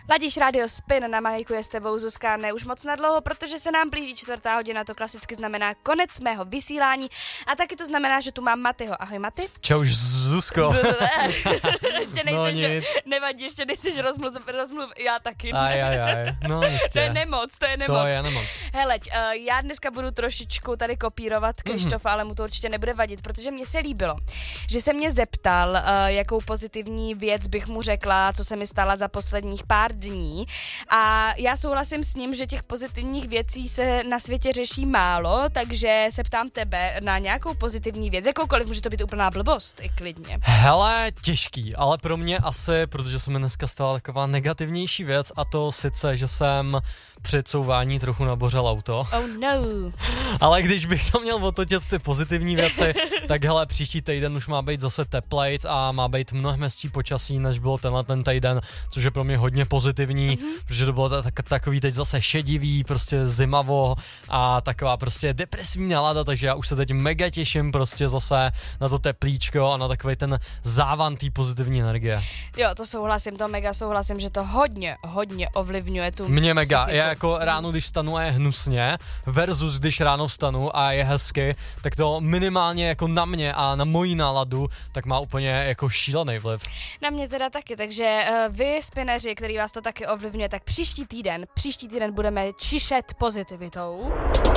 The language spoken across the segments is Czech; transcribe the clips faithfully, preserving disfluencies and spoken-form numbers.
Ladíš Radio Spin, na Majku je s tebou Zuzka, ne už moc nadlouho, protože se nám blíží čtvrtá hodina, to klasicky znamená konec mého vysílání a taky to znamená, že tu mám Matyho. Ahoj Maty. Čau Zuzko. ještě nejseš, no že, nevadí, ještě nejseš rozmluv, rozmluv, já taky ne. Aj, aj, aj. No jistě. To je nemoc, to je nemoc. To je nemoc. Heleď, uh, já dneska budu trošičku tady kopírovat Krištofa, mm-hmm. ale mu to určitě nebude vadit, protože mně se líbilo, že se mě zeptal, uh, jakou pozitivní věc bych mu řekla, co se mi stala za posledních pár dní. A já souhlasím s ním, že těch pozitivních věcí se na světě řeší málo, takže se ptám tebe na nějakou pozitivní věc, jakoukoliv, může to být úplná blbost, i klidně. Hele, těžký, ale pro mě asi, protože se mi dneska stala taková negativnější věc, a to sice, že jsem při couvání trochu nabořil auto. Oh no. Ale když bych to měl otočit ty pozitivní věci, tak hele, příští týden už má být zase teplejc a má být mnohem hezčí počasí, než bylo tenhle ten týden, což je pro mě hodně pozitivní, mm-hmm. protože to bylo tak, takový teď zase šedivý, prostě zimavo a taková prostě depresivní nálada, takže já už se teď mega těším prostě zase na to teplíčko a na takový ten závan té pozitivní energie. Jo, to souhlasím, to mega souhlasím, že to hodně, hodně ovlivňuje tu Mě mega, psychiku. Já jako ráno, když vstanu a je hnusně, versus když ráno vstanu a je hezky, tak to minimálně jako na mě a na moji náladu, tak má úplně jako šílený vliv. Na mě teda taky, takže uh, vy spineři, který vás to taky ovlivňuje, tak příští týden, příští týden budeme čišet pozitivitou.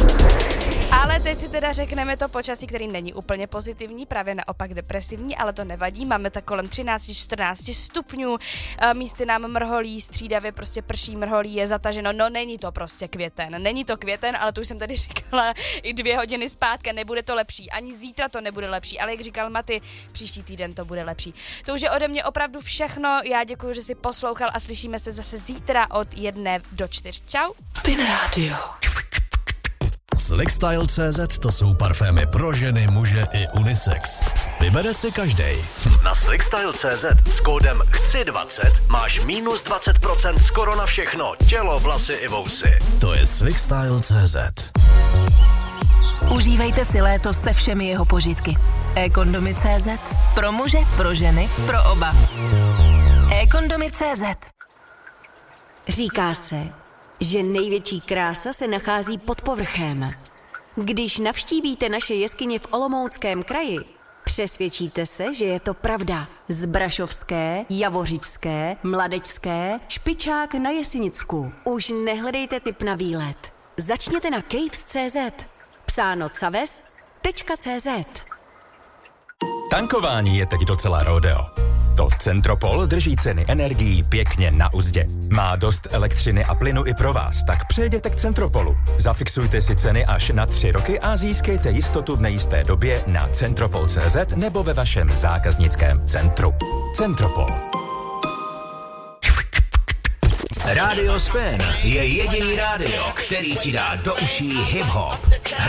Ale teď si teda řekneme to počasí, který není úplně pozitivní, právě naopak depresivní, ale to nevadí, máme tak kolem třináct čtrnáct stupňů, místy nám mrholí, střídavě prostě prší, mrholí, je zataženo, no není to prostě květen, není to květen, ale to už jsem tady říkala i dvě hodiny zpátka, nebude to lepší, ani zítra to nebude lepší, ale jak říkal Maty, příští týden to bude lepší. To už je ode mě opravdu všechno, já děkuji, že jsi poslouchal a slyšíme se zase zítra od jedné do čtyř. Čau. Spin Radio. Slickstyle tečka cé zet to jsou parfémy pro ženy, muže i unisex. Vybere si každej. Na Slickstyle tečka cé zet s kódem chci dvacet máš minus dvacet procent skoro na všechno, tělo, vlasy i vousy. To je Slickstyle tečka cé zet. Užívejte si léto se všemi jeho požitky. e-kondomy tečka cé zet. Pro muže, pro ženy, pro oba. e-kondomy tečka cé zet. Říká se, že největší krása se nachází pod povrchem. Když navštívíte naše jeskyně v Olomouckém kraji, přesvědčíte se, že je to pravda. Zbrašovské, Javořičské, Mladečské, Špičák na Jesenicku. Už nehledejte tip na výlet. Začněte na caves tečka cé zet. Psáno caves tečka cé zet. Tankování je teď docela rodeo. To Centropol drží ceny energií pěkně na uzdě. Má dost elektřiny a plynu i pro vás, tak přejděte k Centropolu. Zafixujte si ceny až na tři roky a získejte jistotu v nejisté době na centropol tečka cé zet nebo ve vašem zákaznickém centru. Centropol. Radio Spin je jediný rádio, který ti dá do uší hip-hop,